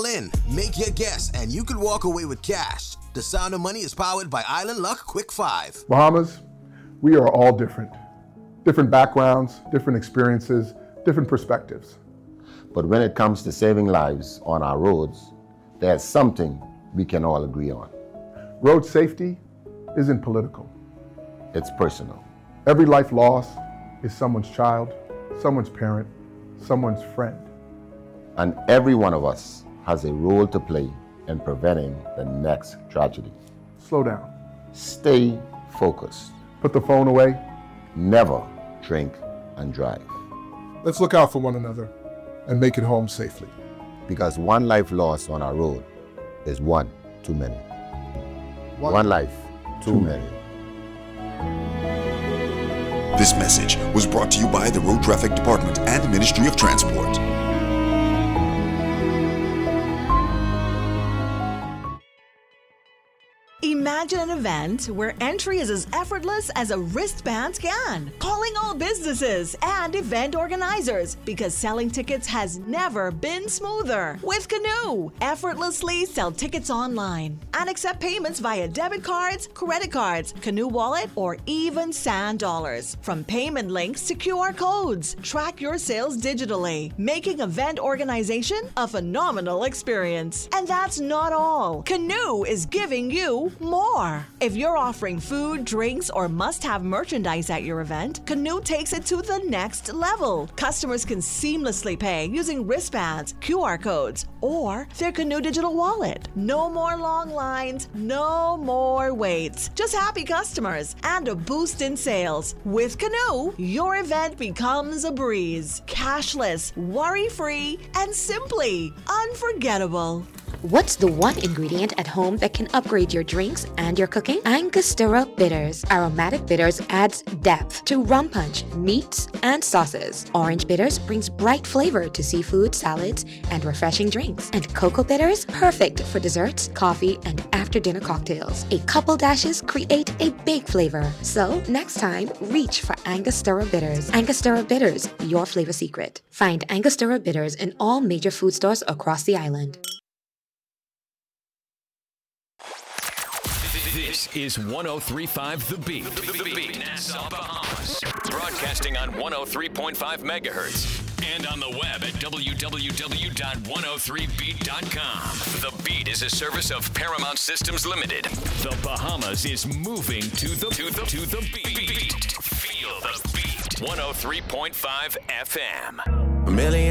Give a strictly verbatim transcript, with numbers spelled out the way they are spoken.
Call in, make your guess, and you could walk away with cash. The Sound of Money is powered by Island Luck Quick Five. Bahamas, we are all different. Different backgrounds, different experiences, different perspectives. But when it comes to saving lives on our roads, there's something we can all agree on. Road safety isn't political. It's personal. Every life lost is someone's child, someone's parent, someone's friend. And every one of us has a role to play in preventing the next tragedy. Slow down. Stay focused. Put the phone away. Never drink and drive. Let's look out for one another and make it home safely. Because one life lost on our road is one too many. One, one life too, too many. This message was brought to you by the Road Traffic Department and the Ministry of Transport. Imagine an event where entry is as effortless as a wristband scan. Calling all businesses and event organizers because selling tickets has never been smoother. With Canoe, effortlessly sell tickets online and accept payments via debit cards, credit cards, Canoe Wallet, or even Sand Dollars. From payment links to Q R codes, track your sales digitally, making event organization a phenomenal experience. And that's not all. Canoe is giving you more. If you're offering food, drinks, or must-have merchandise at your event, Canoe takes it to the next level. Customers can seamlessly pay using wristbands, Q R codes, or their Canoe digital wallet. No more long lines, no more waits. Just happy customers and a boost in sales. With Canoe, your event becomes a breeze. Cashless, worry-free, and simply unforgettable. What's the one ingredient at home that can upgrade your drinks and your cooking? Angostura Bitters. Aromatic bitters adds depth to rum punch, meats, and sauces. Orange bitters brings bright flavor to seafood, salads, and refreshing drinks. And cocoa bitters, perfect for desserts, coffee, and after-dinner cocktails. A couple dashes create a big flavor. So next time, reach for Angostura Bitters. Angostura Bitters, your flavor secret. Find Angostura Bitters in all major food stores across the island. This is one oh three point five The Beat. The Beat, Nassau, Bahamas. Broadcasting on one oh three point five megahertz. And on the web at w w w dot one oh three beat dot com. The Beat is a service of Paramount Systems Limited. The Bahamas is moving to the to the to the beat. Feel the beat. one oh three point five F M. A million